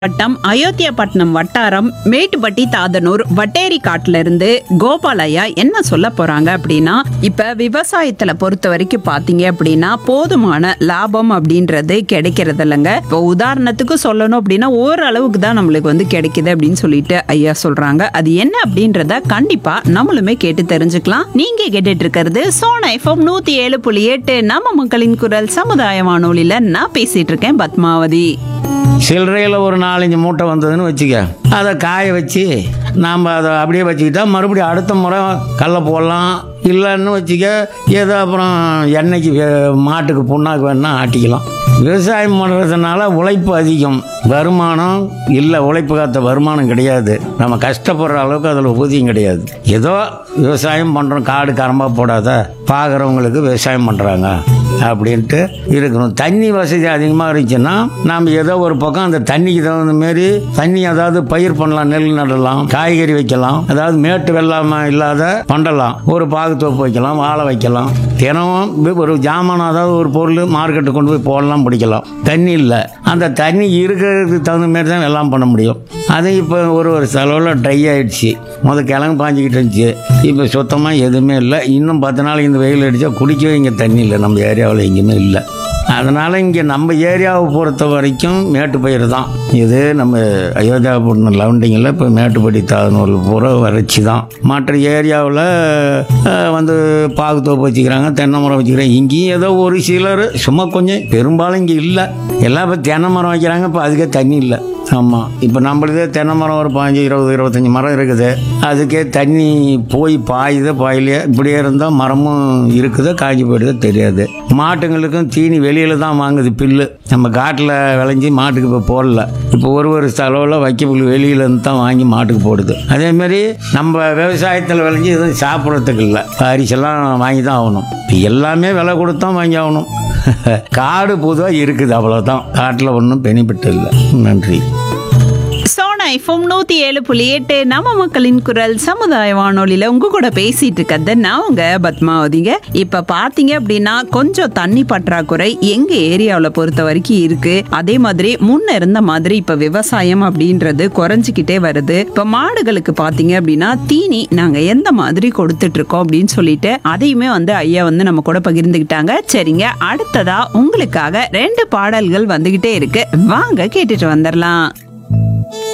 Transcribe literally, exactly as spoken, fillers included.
வட்டம் அயோத்தியாபட்டினம் வட்டாரம் மேட்டுப்பட்டி தாதனூர் வட்டேரி காட்டுல இருந்து கோபாலையா என்ன சொல்ல போறாங்க அப்படின்னா, இப்ப விவசாயத்துல பொறுத்த வரைக்கும் பாத்தீங்க அப்படின்னா போதுமான லாபம் அப்படின்றது கிடைக்கிறது இல்லைங்க. இப்போ உதாரணத்துக்கு சொல்லணும் அப்படின்னா ஓரளவுக்கு தான் நம்மளுக்கு வந்து கிடைக்குது அப்படின்னு சொல்லிட்டு ஐயா சொல்றாங்க. அது என்ன அப்படின்றத கண்டிப்பா நம்மளுமே கேட்டு தெரிஞ்சுக்கலாம். நீங்க கேட்டுட்டு இருக்கிறது சோனா எஃப்எம் நூத்தி ஏழு புள்ளி எட்டு நம்ம மக்களின் குரல் சமுதாய வானொலியில நான் பேசிட்டு இருக்கேன் பத்மாவதி. சில்லறையில் ஒரு நாலஞ்சு மூட்டை வந்ததுன்னு வச்சுக்க, அதை காய வச்சு நாம் அதை அப்படியே வச்சுக்கிட்டா மறுபடியும் அடுத்த முறை கடல போடலாம். இல்லைன்னு வச்சுக்க, ஏதோ அப்புறம் எண்ணெய்க்கு வே- மாட்டுக்கு புண்ணாக்கு வேணா ஆட்டிக்கலாம். விவசாயம் பண்ணுறதுனால உழைப்பு அதிகம், வருமானம் இல்லை. உழைப்பு காத்த வருமானம் கிடையாது. நம்ம கஷ்டப்படுற அளவுக்கு அதில் ஊதியம் கிடையாது. ஏதோ விவசாயம் பண்ணுறோம், காடு கரம்பாக போடாத பார்க்குறவங்களுக்கு விவசாயம் பண்ணுறாங்க அப்படின்ட்டு இருக்கணும். தண்ணி வசதி அதிகமாக இருந்துச்சுன்னா நாம் ஏதோ ஒரு பக்கம் அந்த தண்ணிக்கு தகுந்த மாரி தண்ணி அதாவது பயிர் பண்ணலாம், நெல் நடலாம், காய்கறி வைக்கலாம், அதாவது மேட்டு வெள்ளாமல் இல்லாத பண்ணலாம், ஒரு பாகுத்தோப்பு வைக்கலாம், வாழை வைக்கலாம். தினமும் ஒரு ஜாமான் அதாவது ஒரு பொருள் மார்க்கெட்டு கொண்டு போய் போடலாம், பிடிக்கலாம். தண்ணி இல்லை, அந்த தண்ணி இருக்கிறதுக்கு தகுந்த மாரி தான் எல்லாம் பண்ண முடியும். அது இப்போ ஒரு ஒரு செலவில் ட்ரை ஆகிடுச்சு. முதல் கிழங்கு பாஞ்சிக்கிட்டு இருந்துச்சு, இப்போ சுத்தமாக எதுவுமே இல்லை. இன்னும் பத்து நாளைக்கு இந்த வெயில் அடித்தா குடிக்கவே இங்கே தண்ணி இல்லை, நம்ம ஏரியாவில் எங்கேயுமே இல்லை. அதனால் இங்கே நம்ம ஏரியாவை பொறுத்த வரைக்கும் மேட்டு பயிர் தான். இது நம்ம அயோத்தியாபட்டினம் லவுண்டிங்கில் இப்போ மேட்டுப்பட்டி தாதனூர் பூரா வறட்சி தான். மற்ற ஏரியாவில் வந்து பாகுத்தோப்பு வச்சுக்கிறாங்க, தென்னை மரம் வச்சுக்கிறாங்க. இங்கேயும் ஏதோ ஒரு சிலர் சும்மா கொஞ்சம், பெரும்பாலும் இங்கே இல்லை. எல்லாம் இப்போ தென்னை மரம் வைக்கிறாங்க, இப்போ அதுக்கே தண்ணி இல்லை. ஆமாம், இப்போ நம்மளுதே தென்னை மரம் ஒரு பாஞ்சு இருபது இருபத்தஞ்சி மரம் இருக்குது, அதுக்கே தண்ணி போய் பாயுதோ பாயிலையே இப்படியே இருந்தால் மரமும் இருக்குதோ காய்ச்சி போயிடுதோ தெரியாது. மாட்டுங்களுக்கும் தீனி வெளியில் தான் வாங்குது, பில்லு நம்ம காட்டில் விளைஞ்சி மாட்டுக்கு இப்போ போடல. இப்போ ஒரு ஒரு செலவில் வைக்க புல் வெளியிலேருந்து தான் வாங்கி மாட்டுக்கு போடுது. அதேமாரி நம்ம விவசாயத்தில் விளைஞ்சி எதுவும் சாப்பிட்றதுக்கு இல்லை, அரிசெல்லாம் வாங்கி தான் ஆகணும். இப்போ எல்லாமே விலை கொடுத்தான் வாங்கி ஆகணும். காடு பொதுவாக இருக்குது, அவ்வளோதான். காட்டில் ஒன்றும் பெனிஃபிட் இல்லை. நன்றி. சோனா எஃப்எம் நூத்தி ஏழு புள்ளி எட்டு நம்ம மக்களின் குரல் சமுதாய வானொலியில உங்க கூட பேசிட்டு இருக்கிறது நான் உங்க பத்மாவதிங்க. இப்ப பாத்தீங்க அப்படின்னா கொஞ்சம் தண்ணி பற்றாக்குறை எங்க ஏரியாவில பொறுத்த வரைக்கும் இருக்கு. அதே மாதிரி முன்ன இருந்த மாதிரி இப்ப விவசாயம் அப்படின்றது குறைஞ்சிக்கிட்டே வருது. இப்ப மாடுகளுக்கு பாத்தீங்க அப்படின்னா தீனி நாங்க எந்த மாதிரி கொடுத்துட்டு இருக்கோம் அப்படின்னு சொல்லிட்டு அதையுமே வந்து ஐயா வந்து நம்ம கூட பகிர்ந்துக்கிட்டாங்க. சரிங்க, அடுத்ததா உங்களுக்காக ரெண்டு பாடல்கள் வந்துகிட்டே இருக்கு, வாங்க கேட்டுட்டு வந்துடலாம்.